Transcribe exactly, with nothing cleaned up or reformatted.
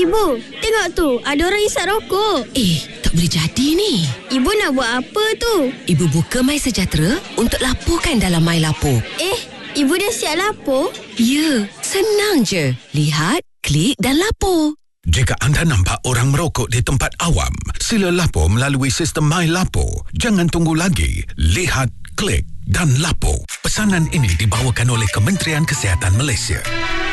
Ibu, tengok tu, ada orang isap rokok. Eh, tak boleh jadi ni. Ibu nak buat apa tu? Ibu buka MySejahtera untuk laporkan dalam MyLapor. Eh, ibu dah siap lapor? Ya, senang je. Lihat, klik dan lapor. Jika anda nampak orang merokok di tempat awam, sila lapor melalui sistem MyLapor. Jangan tunggu lagi. Lihat, klik dan lapor. Pesanan ini dibawakan oleh Kementerian Kesihatan Malaysia.